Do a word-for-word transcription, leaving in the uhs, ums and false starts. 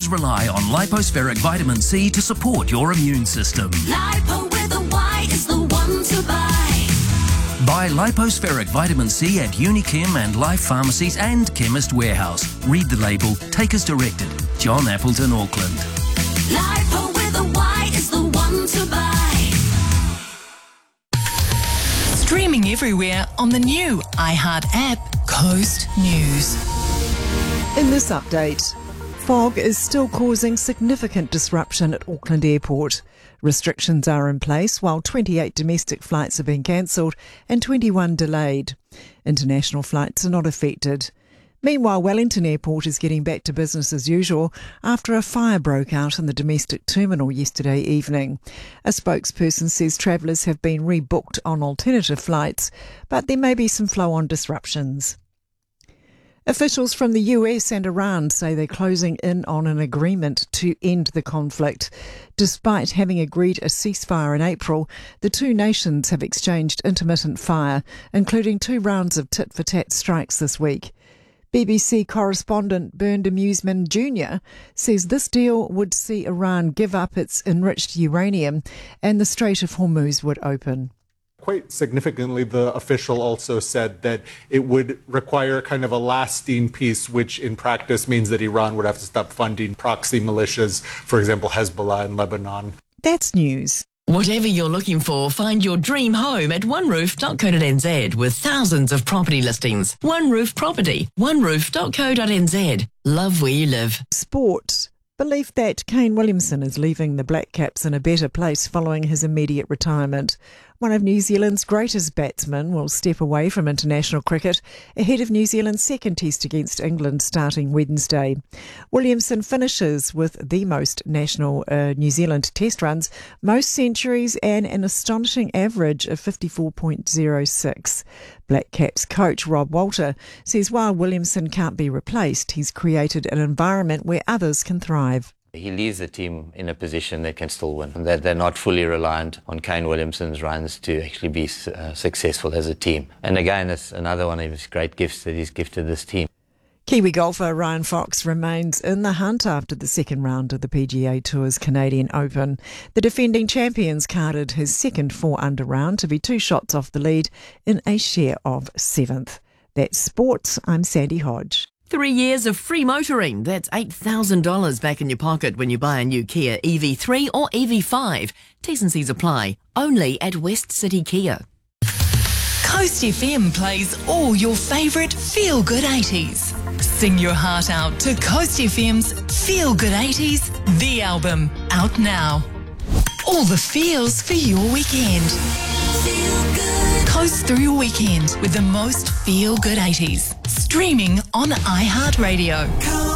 rely on Lipospheric Vitamin C to support your immune system. Lipo with a Y is the one to buy. Buy Lipospheric Vitamin C at Unichem and Life Pharmacies and Chemist Warehouse. Read the label. Take as directed. John Appleton, Auckland. Lipo with a Y is the one to buy. Streaming everywhere on the new iHeart app, Coast News. In this update, fog is still causing significant disruption at Auckland Airport. Restrictions are in place while twenty-eight domestic flights have been cancelled and twenty-one delayed. International flights are not affected. Meanwhile, Wellington Airport is getting back to business as usual after a fire broke out in the domestic terminal yesterday evening. A spokesperson says travellers have been rebooked on alternative flights, but there may be some flow-on disruptions. Officials from the U S and Iran say they're closing in on an agreement to end the conflict. Despite having agreed a ceasefire in April, the two nations have exchanged intermittent fire, including two rounds of tit-for-tat strikes this week. B B C correspondent Bernd Amusman Junior says this deal would see Iran give up its enriched uranium and the Strait of Hormuz would open. Quite significantly, the official also said that it would require kind of a lasting peace, which in practice means that Iran would have to stop funding proxy militias, for example, Hezbollah in Lebanon. That's news. Whatever you're looking for, find your dream home at one roof dot co dot n z with thousands of property listings. One Roof Property, one roof dot co dot n z. Love where you live. Sport. Belief that Kane Williamson is leaving the Black Caps in a better place following his immediate retirement. One of New Zealand's greatest batsmen will step away from international cricket ahead of New Zealand's second test against England starting Wednesday. Williamson finishes with the most national uh, New Zealand test runs, most centuries and an astonishing average of fifty-four point oh six. Black Caps coach Rob Walter says while Williamson can't be replaced, he's created an environment where others can thrive. He leaves the team in a position that can still win, and that they're not fully reliant on Kane Williamson's runs to actually be uh, successful as a team. And again, that's another one of his great gifts that he's gifted this team. Kiwi golfer Ryan Fox remains in the hunt after the second round of the P G A Tour's Canadian Open. The defending champions carded his second four-under round to be two shots off the lead in a share of seventh. That's sports. I'm Sandy Hodge. Three years of free motoring. That's eight thousand dollars back in your pocket when you buy a new Kia E V three or E V five. T's and C's apply. Only at West City Kia. Coast F M plays all your favourite feel-good eighties. Sing your heart out to Coast F M's Feel Good eighties, the album, out now. All the feels for your weekend. Feel good. Coast through your weekend with the most feel-good eighties. Streaming on iHeartRadio.